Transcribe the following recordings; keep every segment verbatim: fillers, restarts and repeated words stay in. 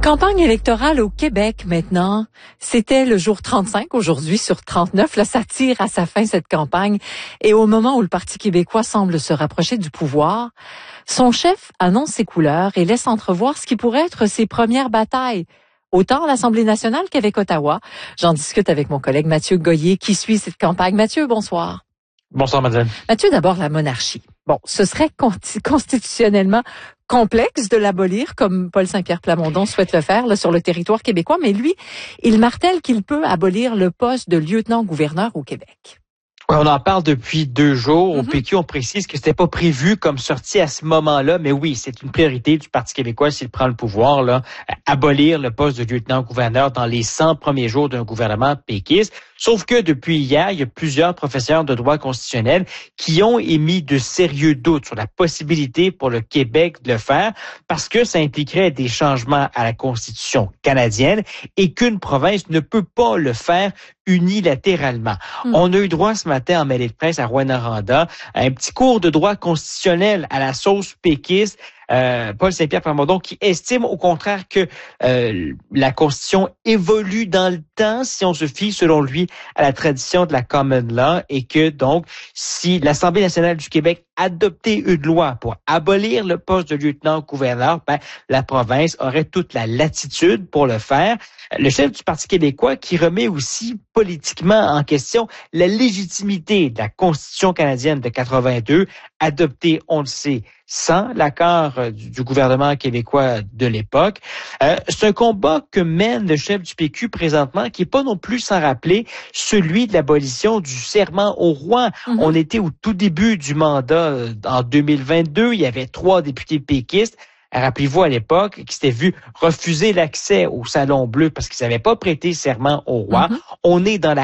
Campagne électorale au Québec maintenant. C'était le jour trente-cinq aujourd'hui sur trente-neuf. Là, ça tire à sa fin cette campagne. Et au moment où le Parti québécois semble se rapprocher du pouvoir, son chef annonce ses couleurs et laisse entrevoir ce qui pourrait être ses premières batailles, autant à l'Assemblée nationale qu'avec Ottawa. J'en discute avec mon collègue Mathieu Goyer qui suit cette campagne. Mathieu, bonsoir. Bonsoir, madame. Mathieu, d'abord, la monarchie. Bon, ce serait constitutionnellement complexe de l'abolir, comme Paul Saint-Pierre Plamondon souhaite le faire là, sur le territoire québécois, mais lui, il martèle qu'il peut abolir le poste de lieutenant-gouverneur au Québec. Ouais, on en parle depuis deux jours. Au Mm-hmm. P Q, on précise que c'était pas prévu comme sortie à ce moment-là, mais oui, c'est une priorité du Parti québécois s'il prend le pouvoir, là, abolir le poste de lieutenant-gouverneur dans les cent premiers jours d'un gouvernement péquiste. Sauf que depuis hier, il y a plusieurs professeurs de droit constitutionnel qui ont émis de sérieux doutes sur la possibilité pour le Québec de le faire parce que ça impliquerait des changements à la Constitution canadienne et qu'une province ne peut pas le faire unilatéralement. Mm. On a eu droit ce matin en mêlée de presse à Rouyn-Noranda à un petit cours de droit constitutionnel à la sauce péquiste. Euh, Paul Saint-Pierre Plamondon qui estime au contraire que euh, la Constitution évolue dans le temps si on se fie selon lui à la tradition de la common law et que donc si l'Assemblée nationale du Québec adoptait une loi pour abolir le poste de lieutenant-gouverneur, ben, la province aurait toute la latitude pour le faire. Le chef du Parti québécois qui remet aussi politiquement en question la légitimité de la Constitution canadienne de quatre-vingt-deux, adoptée, on le sait, sans l'accord du, du gouvernement québécois de l'époque. Euh, c'est un combat que mène le chef du P Q présentement, qui n'est pas non plus sans rappeler celui de l'abolition du serment au roi. Mm-hmm. On était au tout début du mandat euh, en deux mille vingt-deux. Il y avait trois députés péquistes. Rappelez-vous à l'époque qui s'était vu refuser l'accès au Salon Bleu parce qu'ils n'avaient pas prêté serment au roi. Mm-hmm. On est dans la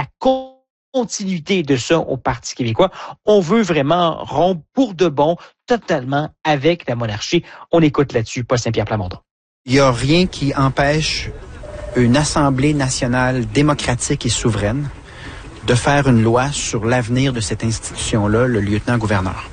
continuité de ça au Parti québécois. On veut vraiment rompre pour de bon totalement avec la monarchie. On écoute là-dessus Paul Saint-Pierre Plamondon. Il n'y a rien qui empêche une Assemblée nationale démocratique et souveraine de faire une loi sur l'avenir de cette institution-là, le lieutenant-gouverneur.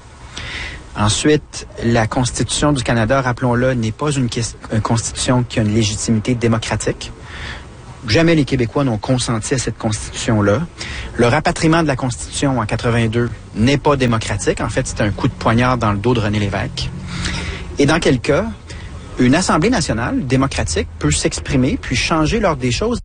Ensuite, la Constitution du Canada, rappelons-le, n'est pas une, une constitution qui a une légitimité démocratique. Jamais les Québécois n'ont consenti à cette Constitution-là. Le rapatriement de la Constitution en quatre-vingt-deux n'est pas démocratique. En fait, c'est un coup de poignard dans le dos de René Lévesque. Et dans quel cas, une Assemblée nationale démocratique peut s'exprimer puis changer l'ordre des choses.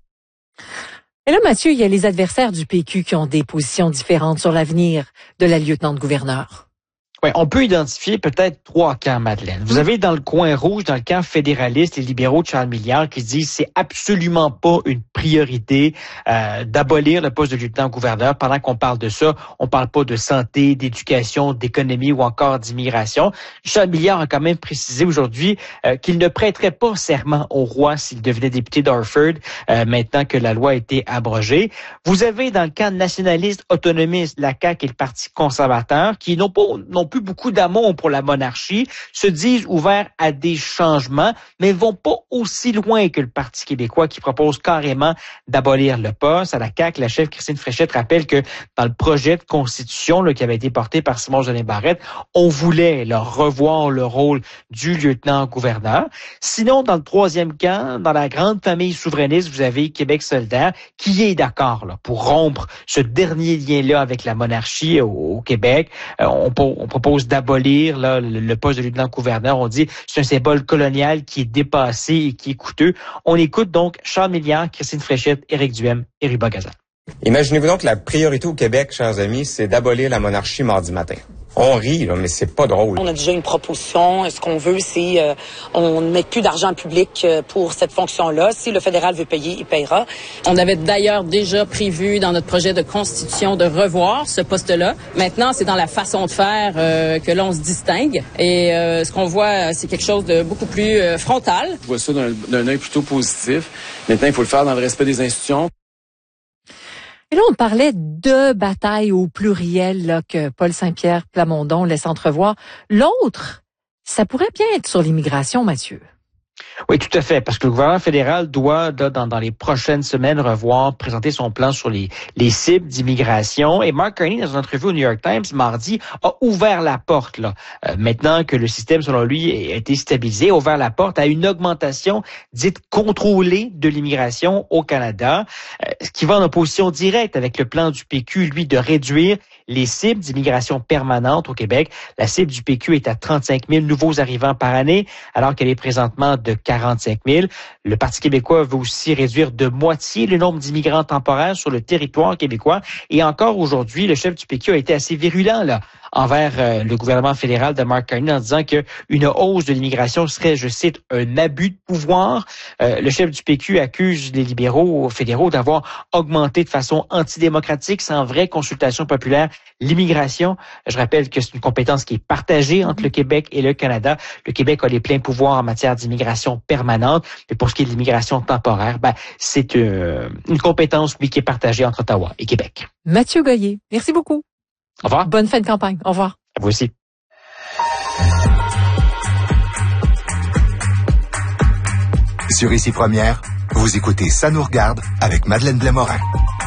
Et là, Mathieu, il y a les adversaires du P Q qui ont des positions différentes sur l'avenir de la lieutenant-gouverneur. Oui, on peut identifier peut-être trois camps, Madeleine. Vous avez dans le coin rouge, dans le camp fédéraliste, les libéraux de Charles Milliard qui disent que c'est absolument pas une priorité euh, d'abolir le poste de lieutenant-gouverneur. Pendant qu'on parle de ça, on parle pas de santé, d'éducation, d'économie ou encore d'immigration. Charles Milliard a quand même précisé aujourd'hui euh, qu'il ne prêterait pas serment au roi s'il devenait député d'Orford, euh, maintenant que la loi a été abrogée. Vous avez dans le camp nationaliste autonomiste la C A Q et le Parti conservateur qui n'ont pas non plus beaucoup d'amour pour la monarchie, se disent ouverts à des changements, mais vont pas aussi loin que le Parti québécois qui propose carrément d'abolir le poste. À la C A Q, la chef Christine Fréchette rappelle que dans le projet de constitution là, qui avait été porté par Simon-Jolin Barrette, on voulait là, revoir le rôle du lieutenant-gouverneur. Sinon, dans le troisième camp, dans la grande famille souverainiste, vous avez Québec solidaire qui est d'accord là, pour rompre ce dernier lien-là avec la monarchie au, au Québec. Euh, on, on propose d'abolir là, le, le poste de lieutenant-gouverneur. On dit que c'est un symbole colonial qui est dépassé et qui est coûteux. On écoute donc Charles Milliard, Christine Fréchette, Éric Duhem et Ruba Gazan. Imaginez-vous donc que la priorité au Québec, chers amis, c'est d'abolir la monarchie mardi matin. On rit, là, mais c'est pas drôle. On a déjà une proposition. Ce qu'on veut, c'est euh, on ne met plus d'argent public euh, pour cette fonction-là. Si le fédéral veut payer, il paiera. On avait d'ailleurs déjà prévu dans notre projet de constitution de revoir ce poste-là. Maintenant, c'est dans la façon de faire euh, que l'on se distingue. Et euh, ce qu'on voit, c'est quelque chose de beaucoup plus euh, frontal. Je vois ça d'un, d'un œil plutôt positif. Maintenant, il faut le faire dans le respect des institutions. Et là, on parlait de bataille au pluriel là, que Paul Saint-Pierre Plamondon laisse entrevoir. L'autre, ça pourrait bien être sur l'immigration, Mathieu. Oui, tout à fait, parce que le gouvernement fédéral doit, dans, dans les prochaines semaines, revoir, présenter son plan sur les, les cibles d'immigration. Et Mark Carney, dans une entrevue au New York Times, mardi, a ouvert la porte, là. Euh, maintenant que le système, selon lui, a été stabilisé, a ouvert la porte à une augmentation dite contrôlée de l'immigration au Canada, euh, ce qui va en opposition directe avec le plan du P Q, lui, de réduire les cibles d'immigration permanente au Québec. La cible du P Q est à trente-cinq mille nouveaux arrivants par année, alors qu'elle est présentement de quarante-cinq mille. Le Parti québécois veut aussi réduire de moitié le nombre d'immigrants temporaires sur le territoire québécois. Et encore aujourd'hui, le chef du P Q a été assez virulent là envers euh, le gouvernement fédéral de Mark Carney en disant que une hausse de l'immigration serait, je cite, un abus de pouvoir. Euh, le chef du P Q accuse les libéraux fédéraux d'avoir augmenté de façon antidémocratique, sans vraie consultation populaire, l'immigration. Je rappelle que c'est une compétence qui est partagée entre le Québec et le Canada. Le Québec a les pleins pouvoirs en matière d'immigration permanente, mais pour ce qui est de l'immigration temporaire, ben, c'est euh, une compétence, oui, qui est partagée entre Ottawa et Québec. Mathieu Goyer, merci beaucoup. Au revoir. Bonne fin de campagne. Au revoir. À vous aussi. Sur Ici Première, vous écoutez Ça nous regarde avec Madeleine Blais-Morin.